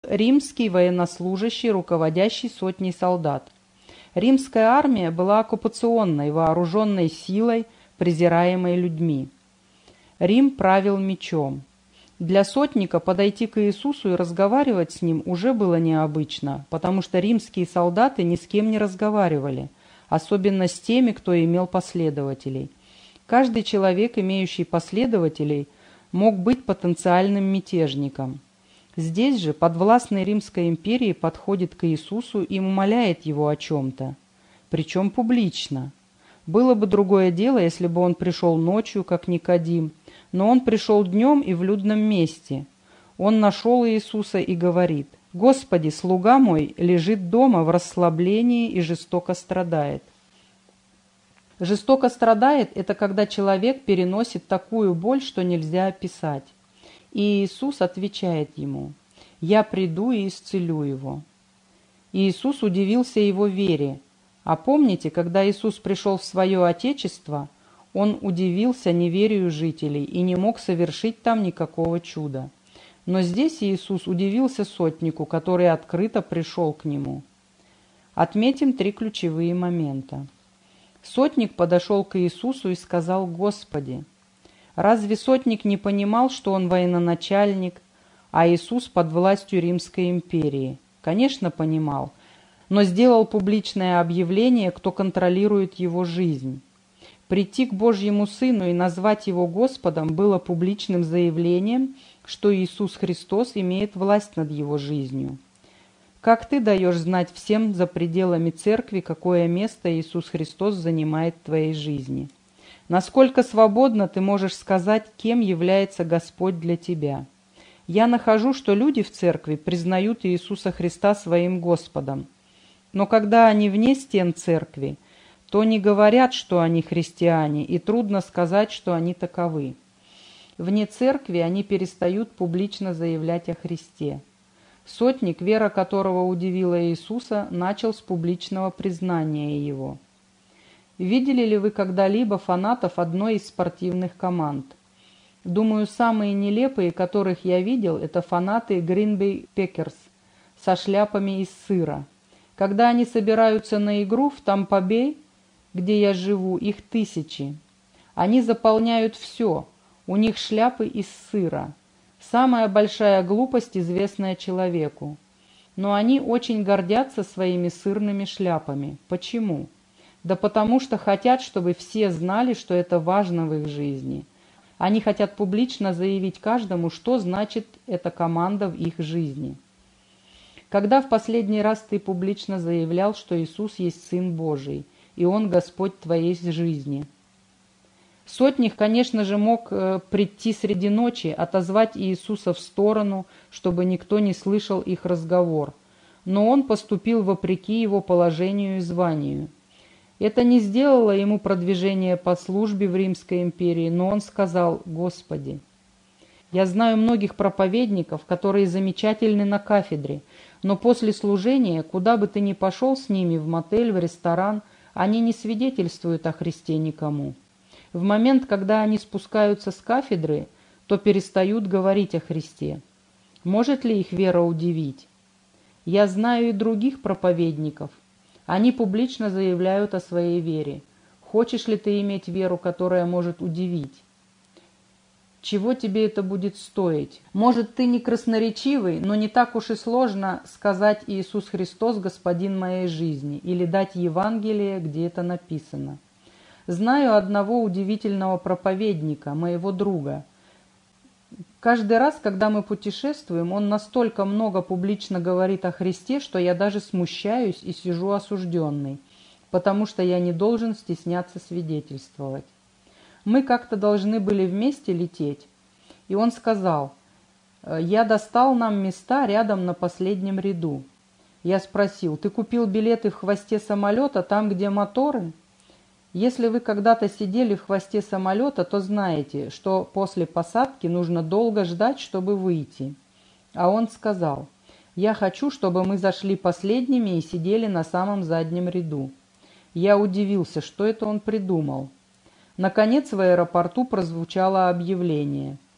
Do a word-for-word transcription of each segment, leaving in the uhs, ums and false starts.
римский военнослужащий, руководящий сотней солдат. Римская армия была оккупационной, вооруженной силой, презираемой людьми. Рим правил мечом. Для сотника подойти к Иисусу и разговаривать с ним уже было необычно, потому что римские солдаты ни с кем не разговаривали, особенно с теми, кто имел последователей. Каждый человек, имеющий последователей, мог быть потенциальным мятежником. Здесь же подвластный Римской империи подходит к Иисусу и умоляет его о чем-то, причем публично. Было бы другое дело, если бы он пришел ночью, как Никодим, но он пришел днем и в людном месте. Он нашел Иисуса и говорит: «Господи, слуга мой лежит дома в расслаблении и жестоко страдает». Жестоко страдает – это когда человек переносит такую боль, что нельзя описать. И Иисус отвечает ему: «Я приду и исцелю его». Иисус удивился его вере. А помните, когда Иисус пришел в свое Отечество, Он удивился неверию жителей и не мог совершить там никакого чуда. Но здесь Иисус удивился сотнику, который открыто пришел к Нему. Отметим три ключевые момента. Сотник подошел к Иисусу и сказал: «Господи». Разве сотник не понимал, что он военачальник, а Иисус под властью Римской империи? Конечно, понимал, но сделал публичное объявление, кто контролирует его жизнь. Прийти к Божьему Сыну и назвать Его Господом было публичным заявлением, что Иисус Христос имеет власть над его жизнью. Как ты даешь знать всем за пределами церкви, какое место Иисус Христос занимает в твоей жизни? Насколько свободно ты можешь сказать, кем является Господь для тебя? Я нахожу, что люди в церкви признают Иисуса Христа своим Господом. Но когда они вне стен церкви, то не говорят, что они христиане, и трудно сказать, что они таковы. Вне церкви они перестают публично заявлять о Христе. Сотник, вера которого удивила Иисуса, начал с публичного признания Его. Видели ли вы когда-либо фанатов одной из спортивных команд? Думаю, самые нелепые, которых я видел, это фанаты Green Bay Packers со шляпами из сыра. Когда они собираются на игру в Тампа-Бэй, где я живу, их тысячи. Они заполняют все, у них шляпы из сыра. Самая большая глупость, известная человеку. Но они очень гордятся своими сырными шляпами. Почему? Да потому что хотят, чтобы все знали, что это важно в их жизни. Они хотят публично заявить каждому, что значит эта команда в их жизни. Когда в последний раз ты публично заявлял, что Иисус есть Сын Божий, и Он Господь твоей жизни? Сотник, конечно же, мог э, прийти среди ночи, отозвать Иисуса в сторону, чтобы никто не слышал их разговор. Но он поступил вопреки его положению и званию. Это не сделало ему продвижения по службе в Римской империи, но он сказал: «Господи». Я знаю многих проповедников, которые замечательны на кафедре, но после служения, куда бы ты ни пошел с ними, в мотель, в ресторан, они не свидетельствуют о Христе никому. В момент, когда они спускаются с кафедры, то перестают говорить о Христе. Может ли их вера удивить? Я знаю и других проповедников. Они публично заявляют о своей вере. Хочешь ли ты иметь веру, которая может удивить? Чего тебе это будет стоить? Может, ты не красноречивый, но не так уж и сложно сказать «Иисус Христос – Господин моей жизни» или дать Евангелие, где это написано. Знаю одного удивительного проповедника, моего друга. Каждый раз, когда мы путешествуем, он настолько много публично говорит о Христе, что я даже смущаюсь и сижу осужденный, потому что я не должен стесняться свидетельствовать. Мы как-то должны были вместе лететь, и он сказал: «Я достал нам места рядом на последнем ряду». Я спросил: «Ты купил билеты в хвосте самолета, там, где моторы?» Если вы когда-то сидели в хвосте самолета, то знаете, что после посадки нужно долго ждать, чтобы выйти. А он сказал: «Я хочу, чтобы мы зашли последними и сидели на самом заднем ряду». Я удивился, что это он придумал. Наконец в аэропорту прозвучало объявление: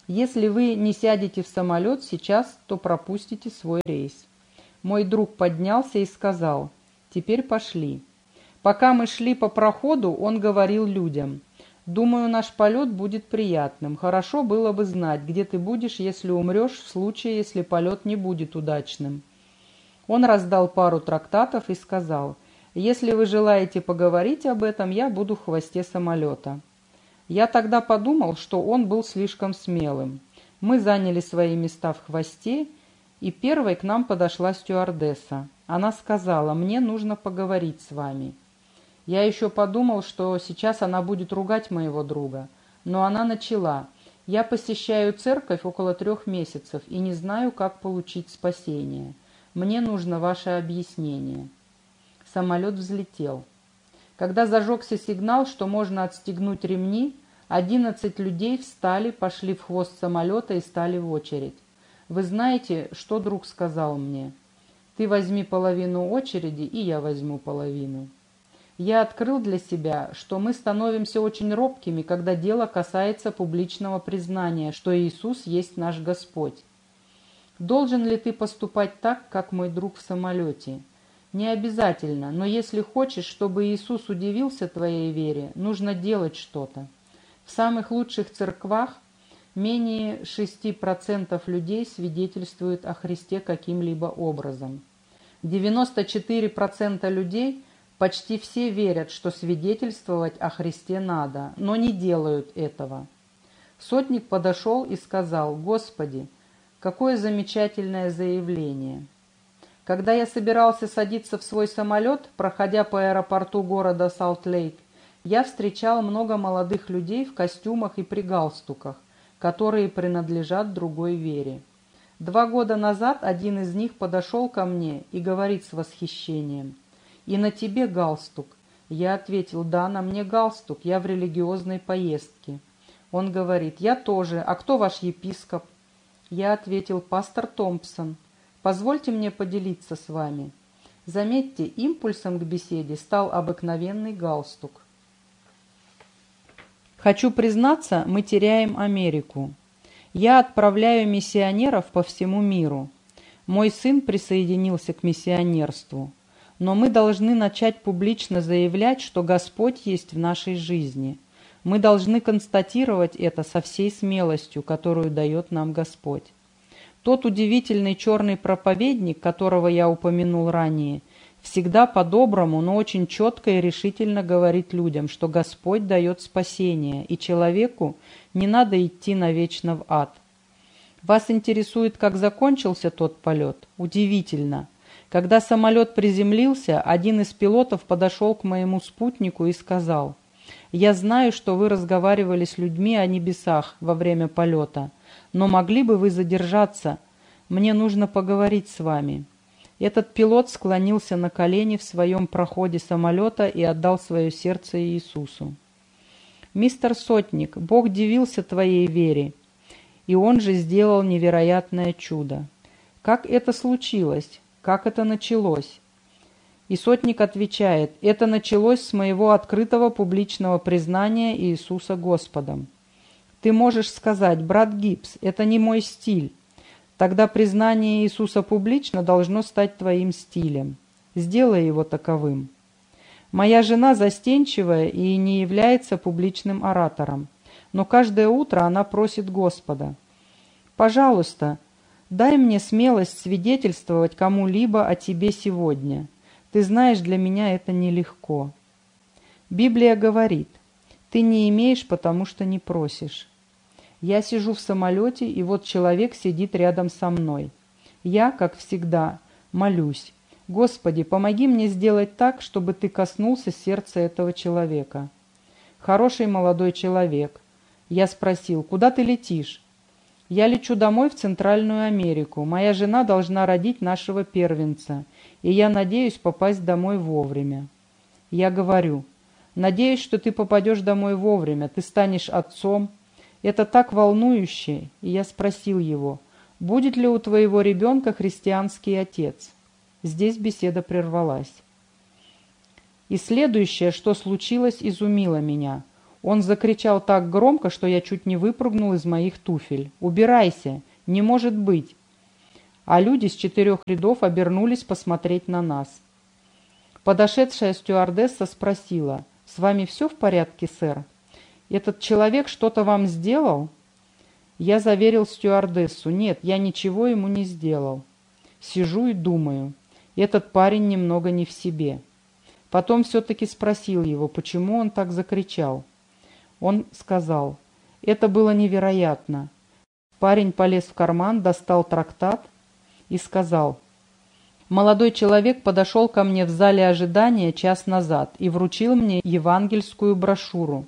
Если вы не сядете в самолет сейчас, то пропустите свой рейс». Мой друг поднялся и сказал: «Теперь пошли». Пока мы шли по проходу, он говорил людям: «Думаю, наш полет будет приятным. Хорошо было бы знать, где ты будешь, если умрешь, в случае, если полет не будет удачным». Он раздал пару трактатов и сказал: «Если вы желаете поговорить об этом, я буду в хвосте самолета». Я тогда подумал, что он был слишком смелым. Мы заняли свои места в хвосте, и первой к нам подошла стюардесса. Она сказала: «Мне нужно поговорить с вами». Я еще подумал, что сейчас она будет ругать моего друга, но она начала: «Я посещаю церковь около трех месяцев и не знаю, как получить спасение. Мне нужно ваше объяснение». Самолет взлетел. Когда зажегся сигнал, что можно отстегнуть ремни, одиннадцать людей встали, пошли в хвост самолета и стали в очередь. Вы знаете, что друг сказал мне? «Ты возьми половину очереди, и я возьму половину». Я открыл для себя, что мы становимся очень робкими, когда дело касается публичного признания, что Иисус есть наш Господь. Должен ли ты поступать так, как мой друг в самолете? Не обязательно, но если хочешь, чтобы Иисус удивился твоей вере, нужно делать что-то. В самых лучших церквах менее шести процентов людей свидетельствуют о Христе каким-либо образом. девяносто четыре процента людей, почти все верят, что свидетельствовать о Христе надо, но не делают этого. Сотник подошел и сказал: «Господи, какое замечательное заявление!» Когда я собирался садиться в свой самолет, проходя по аэропорту города Салт-Лейк, я встречал много молодых людей в костюмах и при галстуках, которые принадлежат другой вере. Два года назад один из них подошел ко мне и говорит с восхищением: «И на тебе галстук». Я ответил: «Да, на мне галстук, я в религиозной поездке». Он говорит: «Я тоже. А кто ваш епископ?» Я ответил: «Пастор Томпсон. Позвольте мне поделиться с вами». Заметьте, импульсом к беседе стал обыкновенный галстук. Хочу признаться, мы теряем Америку. Я отправляю миссионеров по всему миру. Мой сын присоединился к миссионерству. Но мы должны начать публично заявлять, что Господь есть в нашей жизни. Мы должны констатировать это со всей смелостью, которую дает нам Господь. Тот удивительный черный проповедник, которого я упомянул ранее, всегда по-доброму, но очень четко и решительно говорит людям, что Господь дает спасение, и человеку не надо идти навечно в ад. Вас интересует, как закончился тот полет? Удивительно. Когда самолет приземлился, один из пилотов подошел к моему спутнику и сказал: «Я знаю, что вы разговаривали с людьми о небесах во время полета, но могли бы вы задержаться? Мне нужно поговорить с вами». Этот пилот склонился на колени в своем проходе самолета и отдал свое сердце Иисусу. «Мистер Сотник, Бог дивился твоей вере, и Он же сделал невероятное чудо. Как это случилось? Как это началось?» И Сотник отвечает: «Это началось с моего открытого публичного признания Иисуса Господом». Ты можешь сказать: «Брат Гибс, это не мой стиль». Тогда признание Иисуса публично должно стать твоим стилем. Сделай его таковым. Моя жена застенчивая и не является публичным оратором, но каждое утро она просит Господа: «Пожалуйста, дай мне смелость свидетельствовать кому-либо о Тебе сегодня. Ты знаешь, для меня это нелегко». Библия говорит: «Ты не имеешь, потому что не просишь». Я сижу в самолете, и вот человек сидит рядом со мной. Я, как всегда, молюсь: «Господи, помоги мне сделать так, чтобы Ты коснулся сердца этого человека». Хороший молодой человек. Я спросил: «Куда ты летишь?» «Я лечу домой в Центральную Америку. Моя жена должна родить нашего первенца, и я надеюсь попасть домой вовремя». Я говорю: «Надеюсь, что ты попадешь домой вовремя, ты станешь отцом». Это так волнующе, и я спросил его: «Будет ли у твоего ребенка христианский отец?» Здесь беседа прервалась. И следующее, что случилось, изумило меня. Он закричал так громко, что я чуть не выпрыгнул из моих туфель. «Убирайся! Не может быть!» А люди с четырех рядов обернулись посмотреть на нас. Подошедшая стюардесса спросила: «С вами все в порядке, сэр? Этот человек что-то вам сделал?» Я заверил стюардессу: «Нет, я ничего ему не сделал». Сижу и думаю, этот парень немного не в себе. Потом все-таки спросил его, почему он так закричал. Он сказал: «Это было невероятно». Парень полез в карман, достал трактат и сказал: «Молодой человек подошел ко мне в зале ожидания час назад и вручил мне евангельскую брошюру.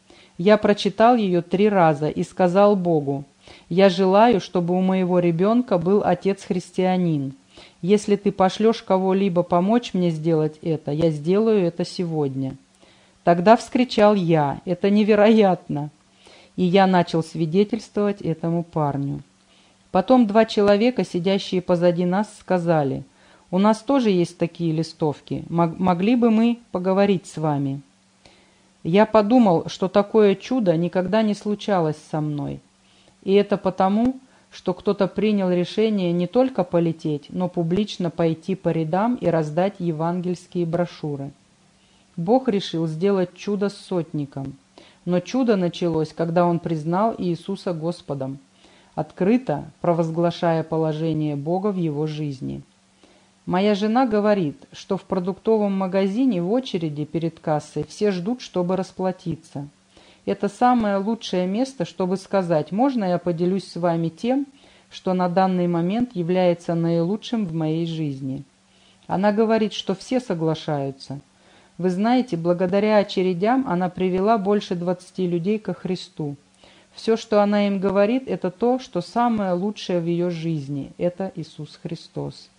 Я прочитал ее три раза и сказал Богу: я желаю, чтобы у моего ребенка был отец-христианин. Если ты пошлешь кого-либо помочь мне сделать это, я сделаю это сегодня». Тогда вскричал я: «Это невероятно!» И я начал свидетельствовать этому парню. Потом два человека, сидящие позади нас, сказали: «У нас тоже есть такие листовки. Мог- могли бы мы поговорить с вами?» Я подумал, что такое чудо никогда не случалось со мной. И это потому, что кто-то принял решение не только полететь, но публично пойти по рядам и раздать евангельские брошюры. Бог решил сделать чудо с сотником. Но чудо началось, когда он признал Иисуса Господом, открыто провозглашая положение Бога в его жизни. Моя жена говорит, что в продуктовом магазине в очереди перед кассой все ждут, чтобы расплатиться. Это самое лучшее место, чтобы сказать: «Можно я поделюсь с вами тем, что на данный момент является наилучшим в моей жизни?» Она говорит, что все соглашаются. Вы знаете, благодаря очередям она привела больше двадцати людей ко Христу. Все, что она им говорит, это то, что самое лучшее в ее жизни – это Иисус Христос.